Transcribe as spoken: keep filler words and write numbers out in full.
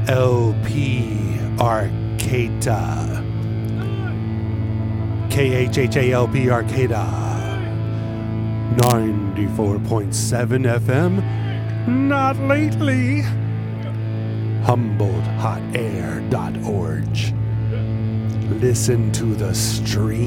L P Arcata. K H H A L P Arcata. ninety-four point seven F M. Not lately. Humboldt Hot Air dot org. Listen to the stream.